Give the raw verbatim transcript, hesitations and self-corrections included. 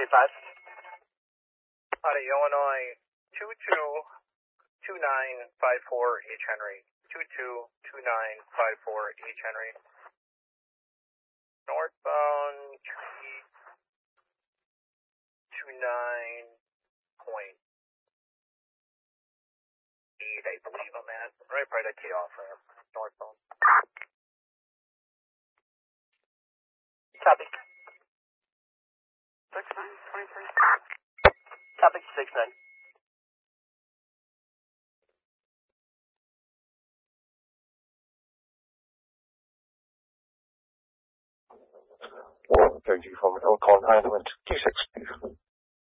seventy-five. Out of Illinois, two two two nine five four H Henry. two two two nine five four H Henry. Northbound tree two nine point eight, I believe I'm at. Right by the K-off ramp, northbound. Copy. six nine twenty-three. Copy, six nine. One, thirty from Elkhorn Island, T six.